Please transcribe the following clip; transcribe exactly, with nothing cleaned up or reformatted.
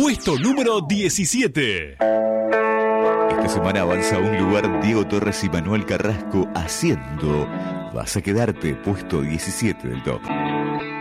Puesto número diecisiete. Esta semana avanza a un lugar Diego Torres y Manuel Carrasco haciendo Vas a quedarte, puesto diecisiete del top.